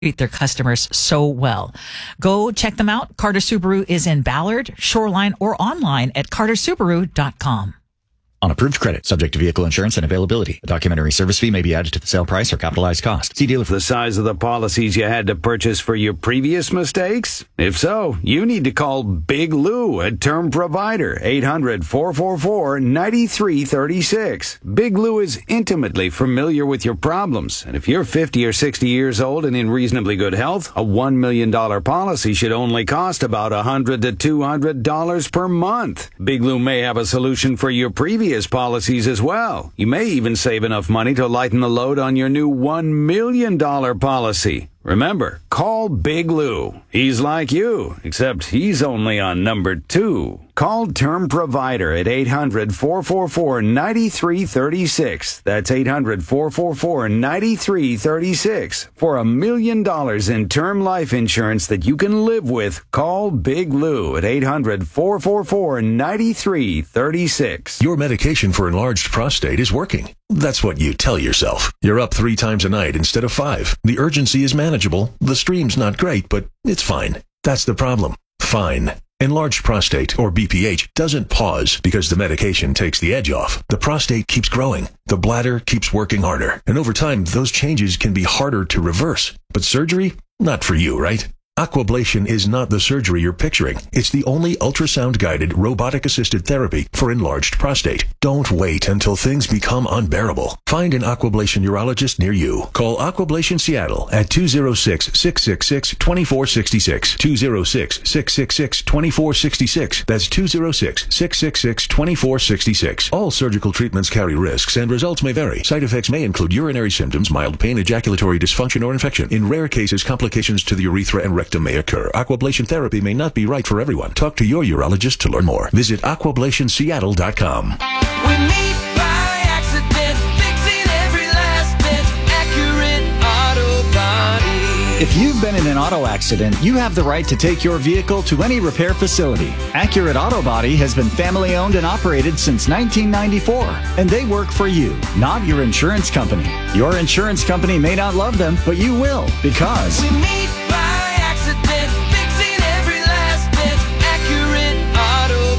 treat their customers so well. Go check them out. Carter Subaru is in Ballard, Shoreline, or online at cartersubaru.com. On approved credit, subject to vehicle insurance and availability. A documentary service fee may be added to the sale price or capitalized cost. See dealer for the size of the policies you had to purchase for your previous mistakes? If so, you need to call Big Lou at Term Provider, 800-444-9336. Big Lou is intimately familiar with your problems, and if you're 50 or 60 years old and in reasonably good health, a $1 million policy should only cost about $100 to $200 per month. Big Lou may have a solution for your previous policies as well. You may even save enough money to lighten the load on your new $1 million policy. Remember, call Big Lou. He's like you, except he's only on number 2. Call Term Provider at 800-444-9336. That's 800-444-9336. For $1 million in term life insurance that you can live with, call Big Lou at 800-444-9336. Your medication for enlarged prostate is working. That's what you tell yourself. You're up 3 times a night instead of 5. The urgency is manageable. The stream's not great, but it's fine. That's the problem. Fine. Enlarged prostate, or BPH, doesn't pause because the medication takes the edge off. The prostate keeps growing. The bladder keeps working harder. And over time, those changes can be harder to reverse. But surgery? Not for you, right? Aquablation is not the surgery you're picturing. It's the only ultrasound-guided, robotic-assisted therapy for enlarged prostate. Don't wait until things become unbearable. Find an Aquablation urologist near you. Call Aquablation Seattle at 206-666-2466. 206-666-2466. That's 206-666-2466. All surgical treatments carry risks and results may vary. Side effects may include urinary symptoms, mild pain, ejaculatory dysfunction, or infection. In rare cases, complications to the urethra and rectum may occur. Aquablation therapy may not be right for everyone. Talk to your urologist to learn more. Visit aquablationseattle.com. We meet by accident, fixing every last bit. Accurate Auto Body. If you've been in an auto accident, you have the right to take your vehicle to any repair facility. Accurate Auto Body has been family owned and operated since 1994, and they work for you, not your insurance company. Your insurance company may not love them, but you will, because we meet by accident, fixing every last bit. Accurate Auto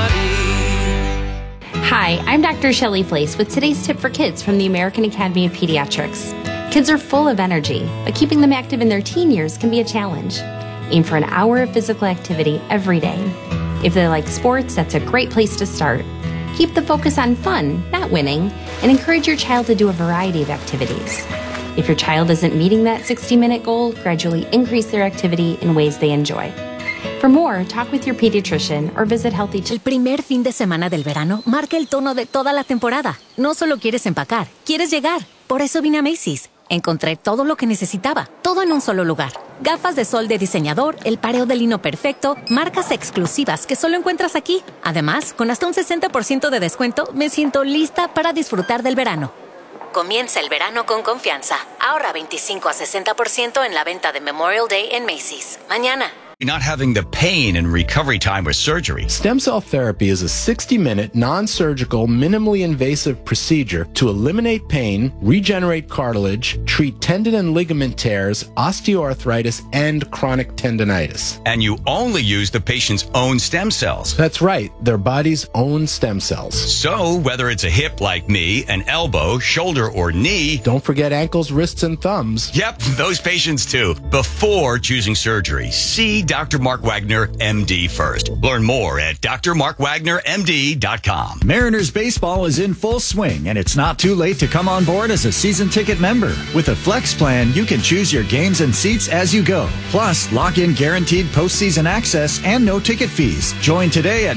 Body. Hi, I'm Dr. Shelley Flace with today's tip for kids from the American Academy of Pediatrics. Kids are full of energy, but keeping them active in their teen years can be a challenge. Aim for an hour of physical activity every day. If they like sports, that's a great place to start. Keep the focus on fun, not winning, and encourage your child to do a variety of activities. If your child isn't meeting that 60-minute goal, gradually increase their activity in ways they enjoy. For more, talk with your pediatrician or visit Healthy. El primer fin de semana del verano marca el tono de toda la temporada. No solo quieres empacar, quieres llegar. Por eso vine a Macy's. Encontré todo lo que necesitaba, todo en un solo lugar. Gafas de sol de diseñador, el pareo de lino perfecto, marcas exclusivas que solo encuentras aquí. Además, con hasta un 60% de descuento, me siento lista para disfrutar del verano. Comienza el verano con confianza. Ahorra 25 a 60% en la venta de Memorial Day en Macy's. Mañana. Not having the pain and recovery time with surgery. Stem cell therapy is a 60-minute, non-surgical, minimally invasive procedure to eliminate pain, regenerate cartilage, treat tendon and ligament tears, osteoarthritis, and chronic tendonitis. And you only use the patient's own stem cells. That's right, their body's own stem cells. So, whether it's a hip like me, an elbow, shoulder, or knee... Don't forget ankles, wrists, and thumbs. Yep, those patients too. Before choosing surgery, see Dr. Mark Wagner, MD first. Learn more at drmarkwagnermd.com. Mariners baseball is in full swing, and it's not too late to come on board as a season ticket member. With a Flex plan, you can choose your games and seats as you go. Plus, lock in guaranteed postseason access and no ticket fees. Join today at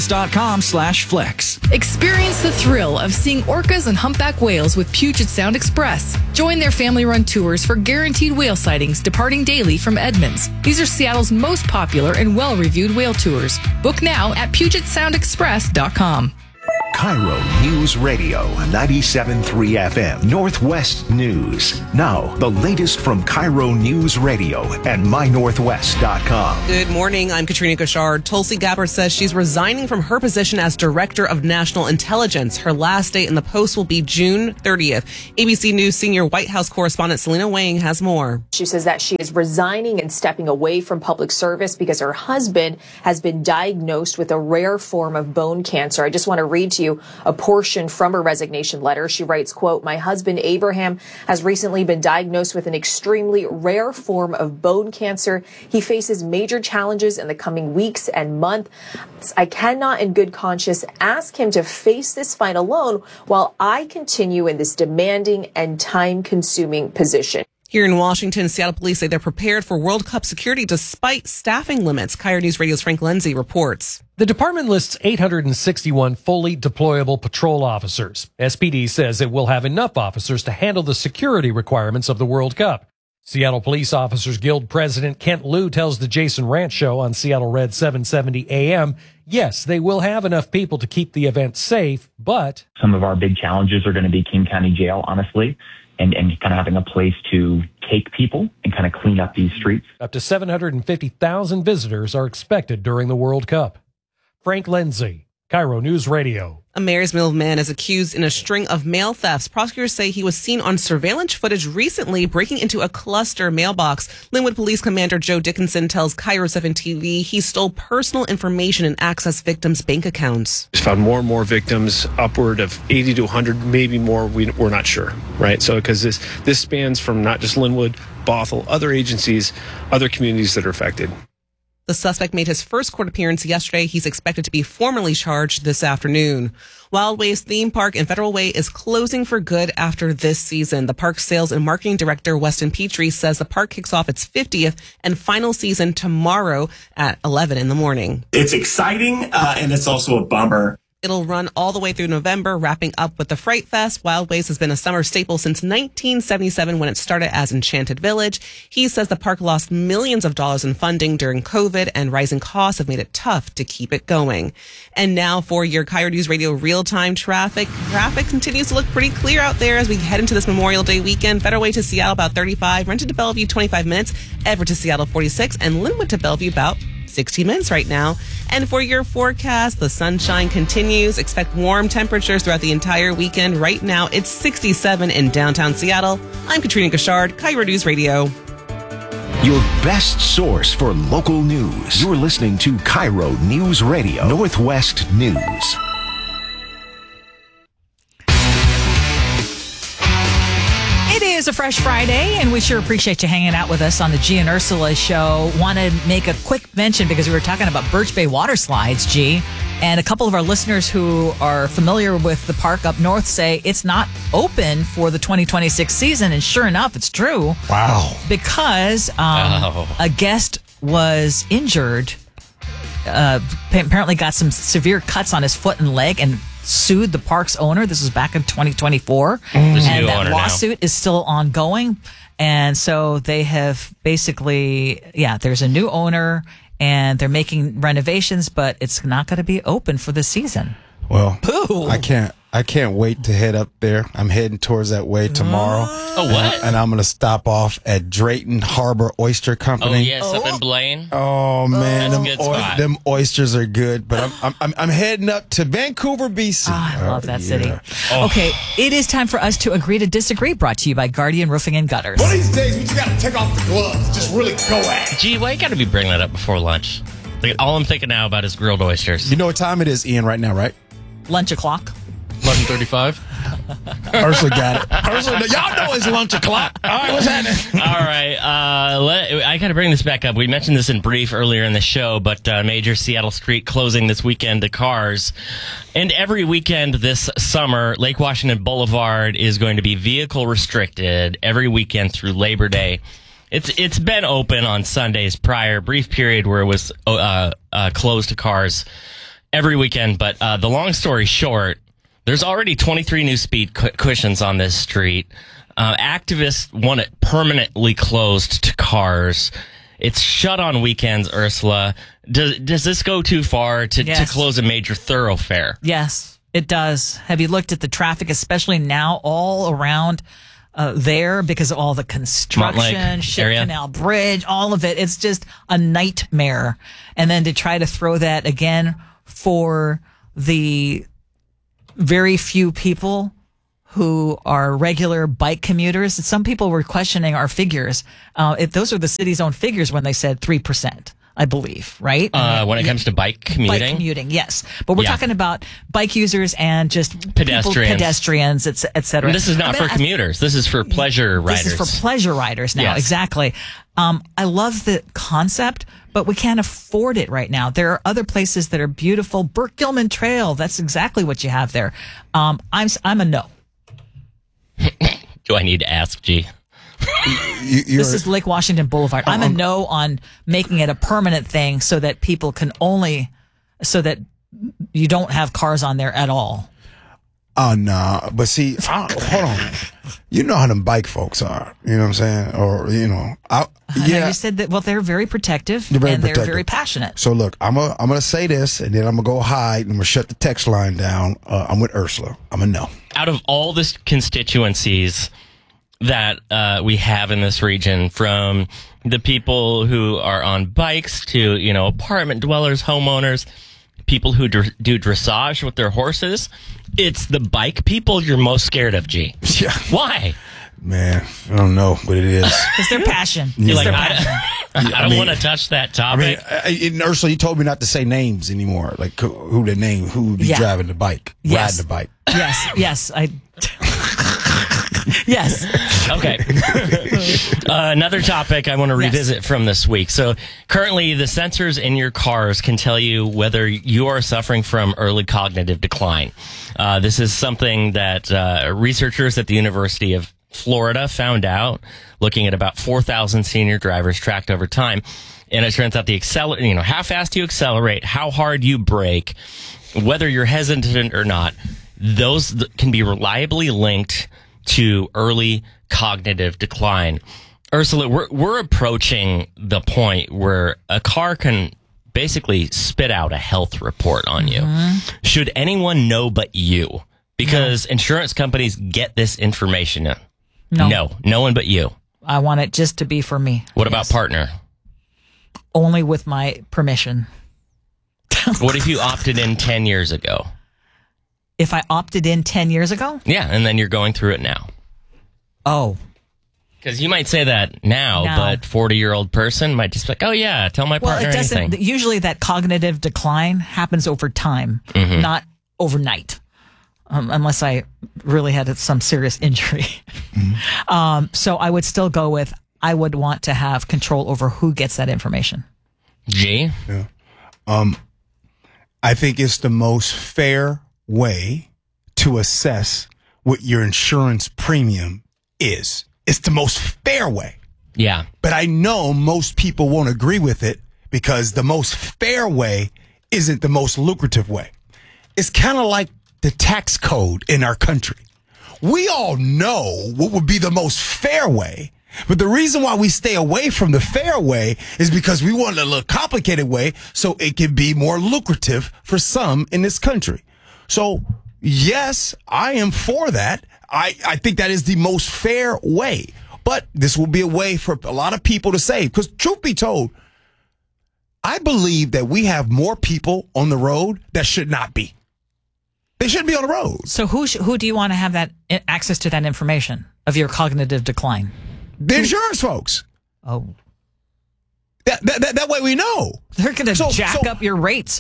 mariners.com/flex. Experience the thrill of seeing orcas and humpback whales with Puget Sound Express. Join their family-run tours for guaranteed whale sightings departing daily from Edmonds. These are Seattle's most popular and well-reviewed whale tours. Book now at PugetSoundExpress.com. Cairo News Radio, 97.3 FM, Northwest News. Now, the latest from Cairo News Radio and mynorthwest.com. Good morning. I'm Katrina Gashard. Tulsi Gabbard says she's resigning from her position as Director of National Intelligence. Her last day in the post will be June 30th. ABC News senior White House correspondent Selena Wang has more. She says that she is resigning and stepping away from public service because her husband has been diagnosed with a rare form of bone cancer. I just want to read to you a portion from her resignation letter. She writes, quote, "My husband Abraham has recently been diagnosed with an extremely rare form of bone cancer. He faces major challenges in the coming weeks and months. I cannot in good conscience ask him to face this fight alone while I continue in this demanding and time-consuming position." Here in Washington, Seattle police say they're prepared for World Cup security despite staffing limits. Coyote News Radio's Frank Lindsay reports. The department lists 861 fully deployable patrol officers. SPD says it will have enough officers to handle the security requirements of the World Cup. Seattle Police Officers Guild President Kent Liu tells the Jason Ranch Show on Seattle Red 770 AM, yes, they will have enough people to keep the event safe, but some of our big challenges are going to be King County Jail, honestly. And kind of having a place to take people and kind of clean up these streets. Up to 750,000 visitors are expected during the World Cup. Frank Lindsay, Cairo News Radio. A Marysville man is accused in a string of mail thefts. Prosecutors say he was seen on surveillance footage recently breaking into a cluster mailbox. Linwood Police Commander Joe Dickinson tells Cairo 7 TV he stole personal information and accessed victims' bank accounts. We found more and more victims, upward of 80 to 100, maybe more. We're not sure, right? So because this spans from not just Linwood, Bothell, other agencies, other communities that are affected. The suspect made his first court appearance yesterday. He's expected to be formally charged this afternoon. Wild Ways Theme Park in Federal Way is closing for good after this season. The park's sales and marketing director, Weston Petrie, says the park kicks off its 50th and final season tomorrow at 11 in the morning. It's exciting, and it's also a bummer. It'll run all the way through November, wrapping up with the Fright Fest. Wild Ways has been a summer staple since 1977 when it started as Enchanted Village. He says the park lost millions of dollars in funding during COVID, and rising costs have made it tough to keep it going. And now for your Coyote News Radio real-time traffic. Traffic continues to look pretty clear out there as we head into this Memorial Day weekend. Federal Way to Seattle about 35, Renton to Bellevue 25 minutes, Everett to Seattle 46, and Linwood to Bellevue about 60 minutes right now. And for your forecast, the sunshine continues. Expect warm temperatures throughout the entire weekend. Right now, it's 67 in downtown Seattle. I'm Katrina Gashard, Cairo News Radio. Your best source for local news. You're listening to Cairo News Radio, Northwest News. It is a fresh Friday, and we sure appreciate you hanging out with us on the G and Ursula show. Want to make a quick mention because we were talking about Birch Bay water slides, G, and a couple of our listeners who are familiar with the park up north say it's not open for the 2026 season, and sure enough, it's true. Wow. Because a guest was injured, apparently got some severe cuts on his foot and leg, and sued the park's owner. This was back in 2024. And that lawsuit is still ongoing. And so they have basically, there's a new owner and they're making renovations, but it's not going to be open for the season. Well, I can't wait to head up there. I'm heading towards that way tomorrow. Oh, what? And I'm going to stop off at Drayton Harbor Oyster Company. Oh, yes, up in Blaine. Oh, man. That's a good spot. Them oysters are good. But I'm heading up to Vancouver, BC. I love that city. Okay, it is time for us to agree to disagree, brought to you by Guardian Roofing and Gutters. One of these days, we just got to take off the gloves. Just really go at it. Gee, why you got to be bringing that up before lunch? Like, all I'm thinking now about is grilled oysters. You know what time it is, Ian, right now, right? Lunch o'clock. 11:35. Ursula got it. Ursula, y'all know it's lunch o'clock. All right, what's happening? All right. I got to bring this back up. We mentioned this in brief earlier in the show, but major Seattle street closing this weekend to cars. And every weekend this summer, Lake Washington Boulevard is going to be vehicle restricted every weekend through Labor Day. It's been open on Sundays prior, brief period where it was closed to cars every weekend. But the long story short, there's already 23 new speed cushions on this street. Activists want it permanently closed to cars. It's shut on weekends, Ursula. Does this go too far to close a major thoroughfare? Yes. It does. Have you looked at the traffic, especially now all around there because of all the construction, Ship Canal Bridge, all of it. It's just a nightmare. And then to try to throw that again for the very few people who are regular bike commuters. Some people were questioning our figures. Those are the city's own figures when they said 3%. I believe, right? When it comes to bike commuting? Bike commuting, yes. But we're talking about bike users and just pedestrians, et cetera. And this is not for commuters. This is for pleasure riders. This is for pleasure riders now, yes. Exactly. I love the concept, but we can't afford it right now. There are other places that are beautiful. Burke-Gilman Trail, that's exactly what you have there. I'm a no. Do I need to ask, G? This is Lake Washington Boulevard. I'm a no on making it a permanent thing so that people can so that you don't have cars on there at all. Oh, no. But see, hold on. You know how them bike folks are. You know what I'm saying? Or, I know you said that, well, they're very protective they're very passionate. So look, I'm going to say this and then I'm going to go hide and I'm going to shut the text line down. I'm with Ursula. I'm a no. Out of all the constituencies that we have in this region, from the people who are on bikes to, apartment dwellers, homeowners, people who do dressage with their horses, it's the bike people you're most scared of, G. Yeah. Why? Man, I don't know what it is. It's their passion. You're like, I don't want to touch that topic. Ursula, you told me not to say names anymore. Like who would be driving the bike, riding the bike. Yes, Yes. Okay. Another topic I want to revisit from this week. So currently the sensors in your cars can tell you whether you are suffering from early cognitive decline. This is something that researchers at the University of Florida found out, looking at about 4,000 senior drivers tracked over time. And it turns out how fast you accelerate, how hard you brake, whether you're hesitant or not, those can be reliably linked to early cognitive decline. Ursula, we're approaching the point where a car can basically spit out a health report on you. Should anyone know but you? Because insurance companies get this information. No one but you. I want it just to be for me. What about partner? Only with my permission. What if you opted in 10 years ago? If I opted in 10 years ago? Yeah, and then you're going through it now. Oh. Because you might say that now, but 40-year-old person might just be like, oh, yeah, tell my partner anything. Usually that cognitive decline happens over time, not overnight, unless I really had some serious injury. So I would still go with, I would want to have control over who gets that information. G? Yeah. I think it's the most fair way to assess what your insurance premium is. It's the most fair way. Yeah. But I know most people won't agree with it because the most fair way isn't the most lucrative way. It's kind of like the tax code in our country. We all know what would be the most fair way, but the reason why we stay away from the fair way is because we want a little complicated way so it can be more lucrative for some in this country. So, yes, I am for that. I think that is the most fair way. But this will be a way for a lot of people to save. Because truth be told, I believe that we have more people on the road that should not be. They shouldn't be on the road. So who do you want to have that access to that information of your cognitive decline? The insurance folks. Oh. That way we know. They're going to jack up your rates.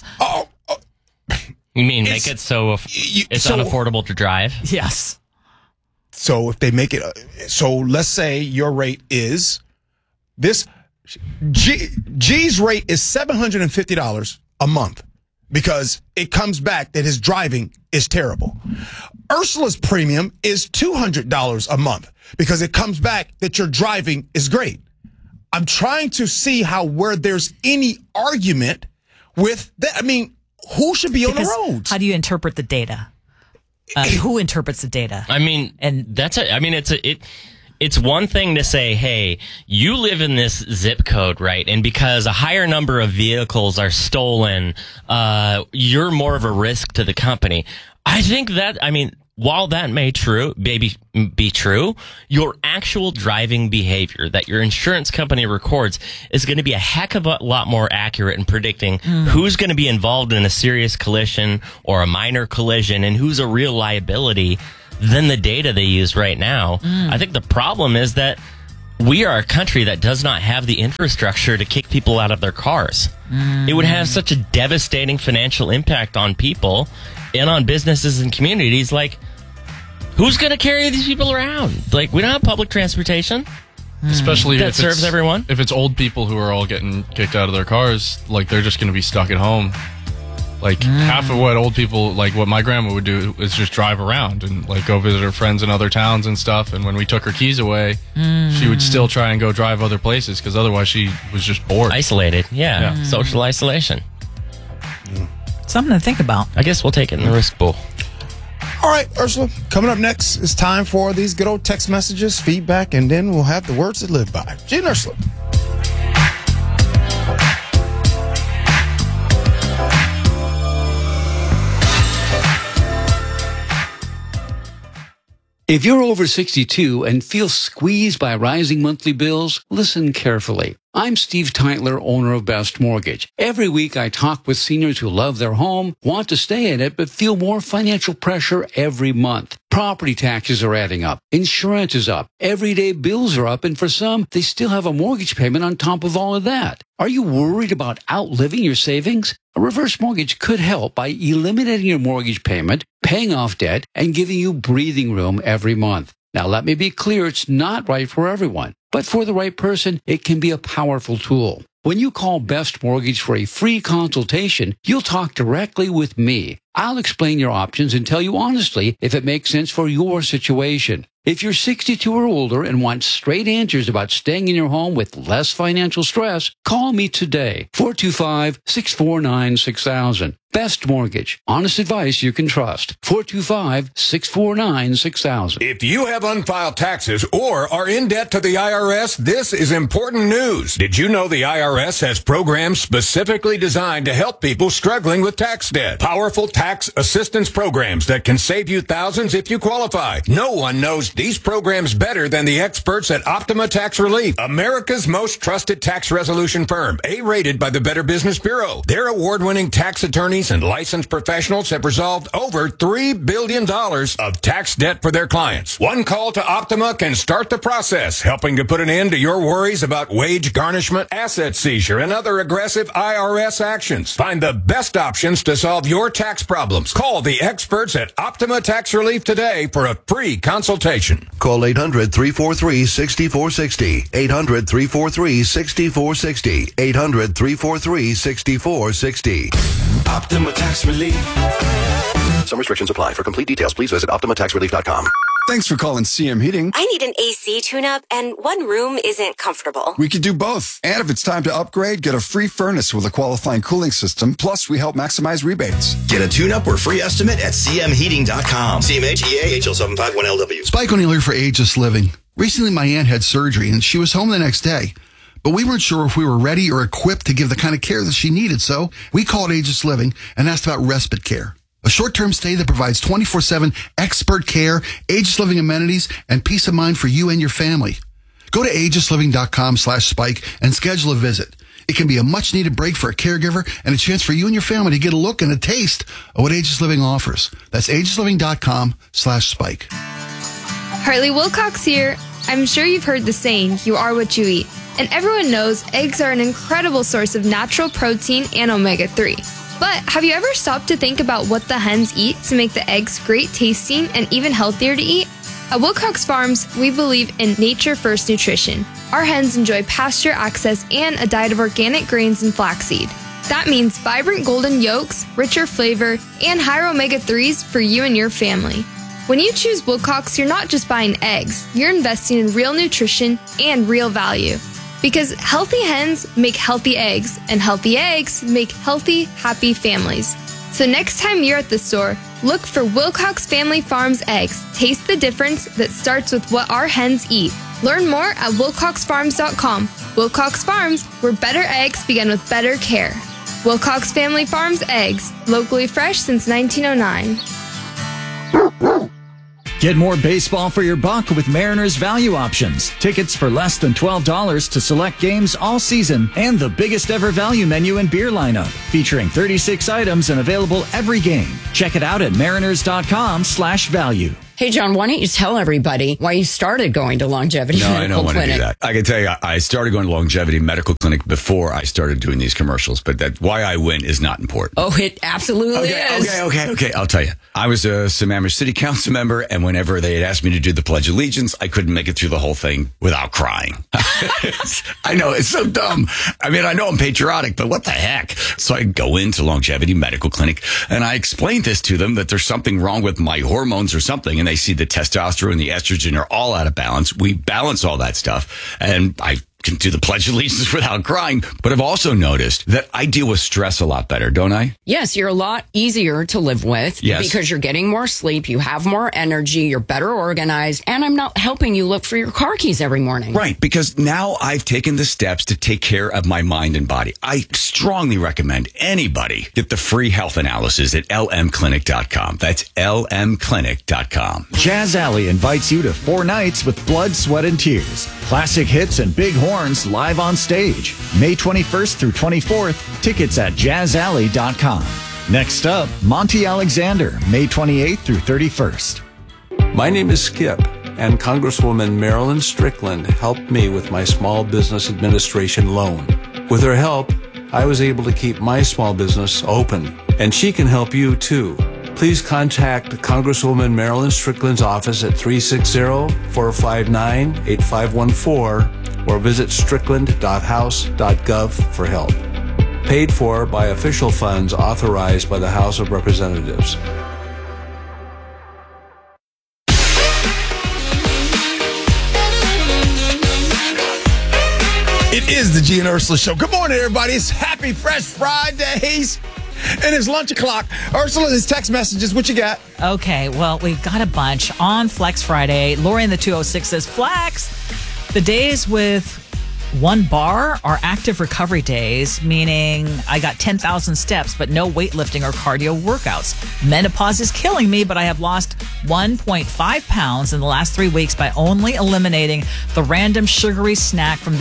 You mean make it so it's unaffordable to drive? Yes. So if they make it, so let's say your rate is this, G's rate is $750 a month because it comes back that his driving is terrible. Ursula's premium is $200 a month because it comes back that your driving is great. I'm trying to see where there's any argument with that. I mean, who should be on the roads? How do you interpret the data? Who interprets the data? I mean, it's one thing to say, hey, you live in this zip code, right? And because a higher number of vehicles are stolen, you're more of a risk to the company. I think that, while that may be true, your actual driving behavior that your insurance company records is going to be a heck of a lot more accurate in predicting who's going to be involved in a serious collision or a minor collision and who's a real liability than the data they use right now. I think the problem is that we are a country that does not have the infrastructure to kick people out of their cars. It would have such a devastating financial impact on people and on businesses and communities. Like, who's going to carry these people around? Like, we don't have public transportation. Especially that if serves everyone. If it's old people who are all getting kicked out of their cars, like, they're just going to be stuck at home. Like, half of what old people, like what my grandma would do is just drive around and, like, go visit her friends in other towns and stuff. And when we took her keys away, she would still try and go drive other places because otherwise she was just bored. Isolated. Yeah. Social isolation. Something to think about. I guess we'll take it in the risk pool. All right, Ursula, coming up next, it's time for these good old text messages, feedback, and then we'll have the words to live by. Gene Ursula. If you're over 62 and feel squeezed by rising monthly bills, listen carefully. I'm Steve Teitler, owner of Best Mortgage. Every week I talk with seniors who love their home, want to stay in it, but feel more financial pressure every month. Property taxes are adding up. Insurance is up. Everyday bills are up. And for some, they still have a mortgage payment on top of all of that. Are you worried about outliving your savings? A reverse mortgage could help by eliminating your mortgage payment, paying off debt, and giving you breathing room every month. Now, let me be clear, it's not right for everyone, but for the right person, it can be a powerful tool. When you call Best Mortgage for a free consultation, you'll talk directly with me. I'll explain your options and tell you honestly if it makes sense for your situation. If you're 62 or older and want straight answers about staying in your home with less financial stress, call me today, 425-649-6000. Best Mortgage. Honest advice you can trust. 425-649-6000. If you have unfiled taxes or are in debt to the IRS, this is important news. Did you know the IRS has programs specifically designed to help people struggling with tax debt? Powerful tax assistance programs that can save you thousands if you qualify. No one knows these programs better than the experts at Optima Tax Relief, America's most trusted tax resolution firm, A-rated by the Better Business Bureau. Their award-winning tax attorneys and licensed professionals have resolved over $3 billion of tax debt for their clients. One call to Optima can start the process, helping to put an end to your worries about wage garnishment, asset seizure, and other aggressive IRS actions. Find the best options to solve your tax problems. Call the experts at Optima Tax Relief today for a free consultation. Call 800-343-6460. 800-343-6460. 800-343-6460. Optima Tax Relief. Some restrictions apply. For complete details, please visit OptimaTaxRelief.com. Thanks for calling CM Heating. I need an AC tune-up, and one room isn't comfortable. We could do both. And if it's time to upgrade, get a free furnace with a qualifying cooling system. Plus, we help maximize rebates. Get a tune-up or free estimate at cmheating.com. CMHEA HL751LW. Spike O'Neill here for Ageless Living. Recently, my aunt had surgery, and she was home the next day. But we weren't sure if we were ready or equipped to give the kind of care that she needed, so we called Ageless Living and asked about respite care. A short-term stay that provides 24/7 expert care, Ageless Living amenities, and peace of mind for you and your family. Go to agelessliving.com/spike and schedule a visit. It can be a much-needed break for a caregiver and a chance for you and your family to get a look and a taste of what Ageless Living offers. That's agelessliving.com/spike. Hartley Wilcox here. I'm sure you've heard the saying, you are what you eat. And everyone knows eggs are an incredible source of natural protein and omega-3. But have you ever stopped to think about what the hens eat to make the eggs great tasting and even healthier to eat? At Wilcox Farms, we believe in nature-first nutrition. Our hens enjoy pasture access and a diet of organic grains and flaxseed. That means vibrant golden yolks, richer flavor, and higher omega-3s for you and your family. When you choose Wilcox, you're not just buying eggs, you're investing in real nutrition and real value. Because healthy hens make healthy eggs, and healthy eggs make healthy, happy families. So next time you're at the store, look for Wilcox Family Farms eggs. Taste the difference that starts with what our hens eat. Learn more at wilcoxfarms.com. Wilcox Farms, where better eggs begin with better care. Wilcox Family Farms eggs, locally fresh since 1909. Get more baseball for your buck with Mariners value options. Tickets for less than $12 to select games all season and the biggest ever value menu and beer lineup, featuring 36 items and available every game. Check it out at mariners.com/value. Hey, John, why don't you tell everybody why you started going to Longevity Medical Clinic? No, I don't want to do that. I can tell you, I started going to Longevity Medical Clinic before I started doing these commercials, but that why I went is not important. Oh, it absolutely is. Okay. I'll tell you. I was a Sammamish City Council member, and whenever they had asked me to do the Pledge of Allegiance, I couldn't make it through the whole thing without crying. I know, it's so dumb. I mean, I know I'm patriotic, but what the heck? So I go into Longevity Medical Clinic, and I explained this to them, that there's something wrong with my hormones or something, and they see the testosterone and the estrogen are all out of balance. We balance all that stuff, and I can do the Pledge of Allegiance without crying. But I've also noticed that I deal with stress a lot better, don't I? Yes, you're a lot easier to live with because you're getting more sleep, you have more energy, you're better organized, and I'm not helping you look for your car keys every morning. Right, because now I've taken the steps to take care of my mind and body. I strongly recommend anybody get the free health analysis at lmclinic.com. That's lmclinic.com. Jazz Alley invites you to 4 nights with blood, sweat, and tears. Classic hits and big horns live on stage. May 21st through 24th. Tickets at jazzalley.com. Next up, Monty Alexander, May 28th through 31st. My name is Skip, and Congresswoman Marilyn Strickland helped me with my small business administration loan. With her help, I was able to keep my small business open, and she can help you too. Please contact Congresswoman Marilyn Strickland's office at 360-459-8514 or visit strickland.house.gov for help. Paid for by official funds authorized by the House of Representatives. It is the G and Ursula Show. Good morning, everybody. It's Happy Fresh Fridays. And it's lunch o'clock. Ursula, this text messages. What you got? Okay, well, we've got a bunch on Flex Friday. Lori in the 206 says, Flex, the days with 1 bar are active recovery days, meaning I got 10,000 steps, but no weightlifting or cardio workouts. Menopause is killing me, but I have lost 1.5 pounds in the last 3 weeks by only eliminating the random sugary snack from the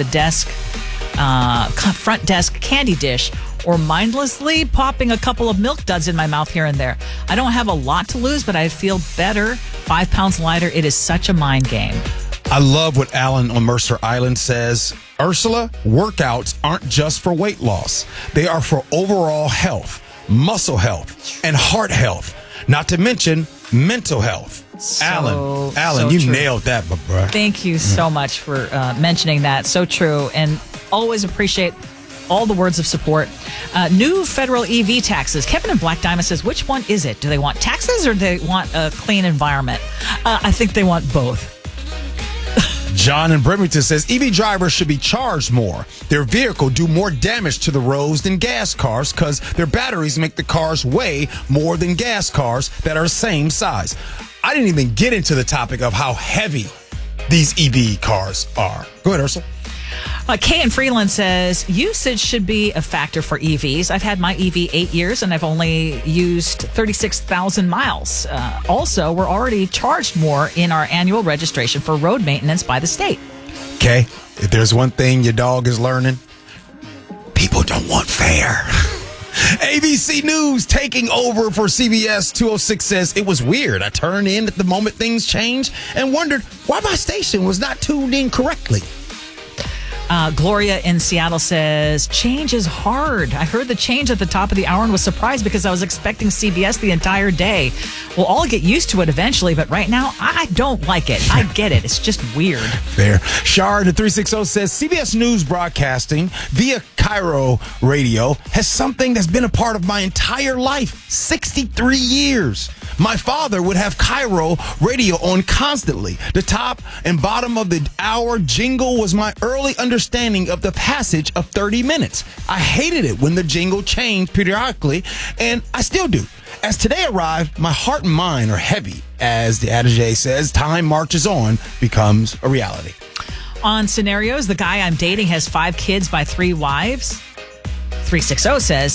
front desk candy dish, or mindlessly popping a couple of milk duds in my mouth here and there. I don't have a lot to lose, but I feel better. 5 pounds lighter. It is such a mind game. I love what Alan on Mercer Island says. Ursula, workouts aren't just for weight loss. They are for overall health, muscle health, and heart health. Not to mention mental health. Alan, so you true. nailed that, bro. Thank you so much for mentioning that. So true. And always appreciate all the words of support. New federal EV taxes. Kevin in Black Diamond says, which one is it? Do they want taxes or do they want a clean environment? I think they want both. John in Bremerton says, EV drivers should be charged more. Their vehicle do more damage to the roads than gas cars because their batteries make the cars weigh more than gas cars that are the same size. I didn't even get into the topic of how heavy these EV cars are. Go ahead, Ursula. Kay in Freeland says, usage should be a factor for EVs. I've had my EV 8 years and I've only used 36,000 miles. Also, we're already charged more in our annual registration for road maintenance by the state. Okay, if there's one thing your dog is learning, people don't want fair. ABC News taking over for CBS 206 says, it was weird. I turned in at the moment things changed and wondered why my station was not tuned in correctly. Gloria in Seattle says, change is hard. I heard the change at the top of the hour and was surprised because I was expecting CBS the entire day. We'll all get used to it eventually, but right now, I don't like it. I get it. It's just weird. Fair. Shard at 360 says, CBS News broadcasting via Cairo Radio has something that's been a part of my entire life, 63 years. My father would have Cairo Radio on constantly. The top and bottom of the hour jingle was my early understanding of the passage of 30 minutes. I hated it when the jingle changed periodically, and I still do. As today arrived, my heart and mind are heavy. As the adage says, time marches on, becomes a reality. On scenarios, the guy I'm dating has 5 kids by 3 wives. 360 says,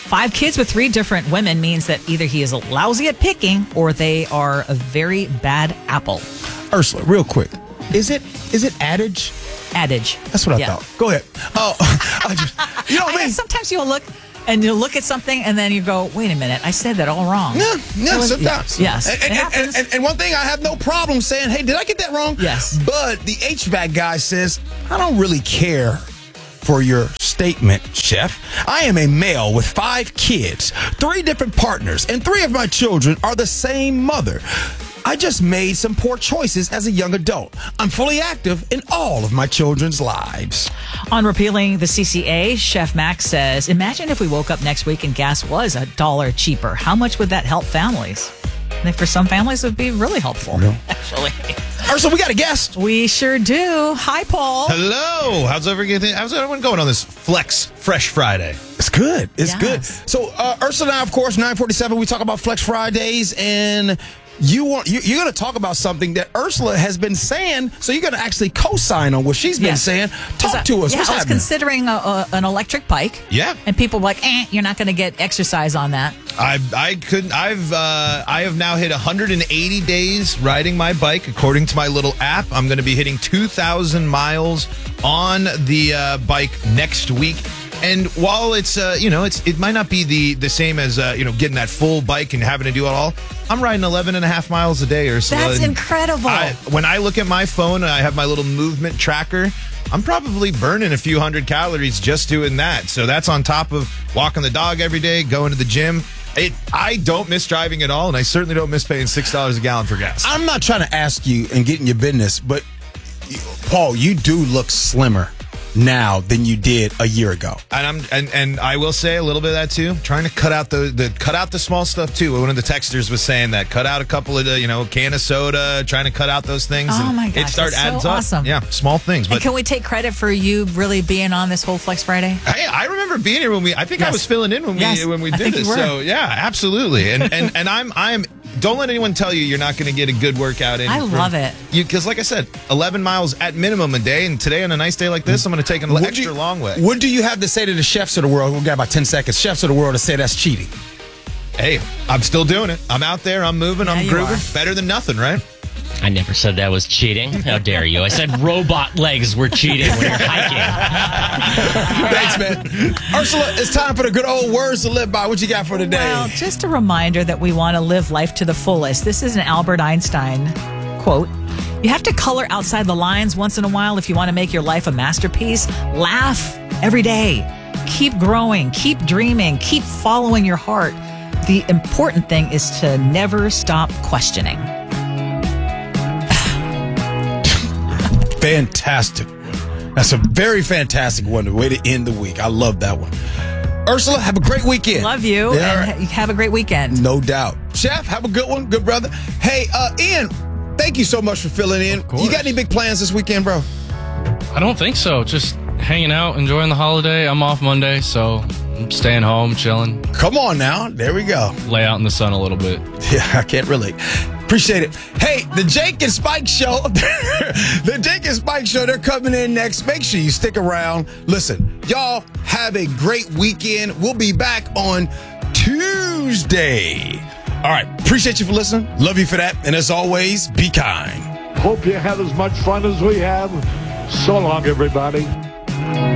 5 kids with 3 different women means that either he is lousy at picking or they are a very bad apple. Ursula, real quick. Is it adage? Adage. That's what I thought. Go ahead. Oh, you know what I mean? Sometimes you'll look at something and then you go, wait a minute, I said that all wrong. Yeah, sometimes. Yes. And one thing I have no problem saying, hey, did I get that wrong? Yes. But the HVAC guy says, I don't really care for your statement, Chef. I am a male with 5 kids, 3 different partners, and 3 of my children are the same mother. I just made some poor choices as a young adult. I'm fully active in all of my children's lives. On repealing the CCA, Chef Max says, imagine if we woke up next week and gas was $1 cheaper. How much would that help families? I think for some families it would be really helpful, actually. Ursula, we got a guest. We sure do. Hi, Paul. Hello. How's everyone going on this Flex Fresh Friday? It's good. It's good. So, Ursula and I, of course, 947, we talk about Flex Fridays, and you're going to talk about something that Ursula has been saying, so you're going to actually co-sign on what she's been saying. Talk to us. What's I was happening? considering an electric bike. Yeah. And people were like, you're not going to get exercise on that. I have now hit 180 days riding my bike according to my little app. I'm going to be hitting 2,000 miles on the bike next week. And while it's it might not be the same as getting that full bike and having to do it all, I'm riding 11 and a half miles a day or so. That's incredible. When I look at my phone and I have my little movement tracker, I'm probably burning a few hundred calories just doing that. So that's on top of walking the dog every day, going to the gym. I don't miss driving at all, and I certainly don't miss paying $6 a gallon for gas. I'm not trying to ask you and get in your business, but Paul, you do look slimmer now than you did a year ago. And I will say a little bit of that too. Trying to cut out the small stuff too. One of the texters was saying that cut out a couple of can of soda, trying to cut out those things. Oh my gosh, it adds so up. Awesome. Yeah, small things. But and can we take credit for you really being on this whole Flex Friday? Hey, I remember being here I think I was filling in when we did this. So yeah, absolutely. And I'm. Don't let anyone tell you you're not going to get a good workout in. I love it. Because like I said, 11 miles at minimum a day. And today on a nice day like this, I'm going to take an extra long way. What do you have to say to the chefs of the world? We've got about 10 seconds. Chefs of the world to say that's cheating. Hey, I'm still doing it. I'm out there. I'm moving. I'm grooving. Better than nothing, right? I never said that was cheating. How dare you? I said robot legs were cheating when you're hiking. Thanks, man. Ursula, it's time for the good old words to live by. What you got for today? Well, just a reminder that we want to live life to the fullest. This is an Albert Einstein quote. You have to color outside the lines once in a while if you want to make your life a masterpiece. Laugh every day. Keep growing. Keep dreaming. Keep following your heart. The important thing is to never stop questioning. Fantastic. That's a very fantastic one. The way to end the week. I love that one. Ursula, have a great weekend. Love you. Yeah, and have a great weekend. No doubt. Chef, have a good one. Good brother. Hey, Ian, thank you so much for filling in. You got any big plans this weekend, bro? I don't think so. Just hanging out, enjoying the holiday. I'm off Monday, so I'm staying home, chilling. Come on now. There we go. Lay out in the sun a little bit. Yeah, I can't relate. Appreciate it. Hey, the Jake and Spike Show. The Jake and Spike Show, they're coming in next. Make sure you stick around. Listen, y'all have a great weekend. We'll be back on Tuesday. All right. Appreciate you for listening. Love you for that. And as always, be kind. Hope you have as much fun as we have. So long, everybody.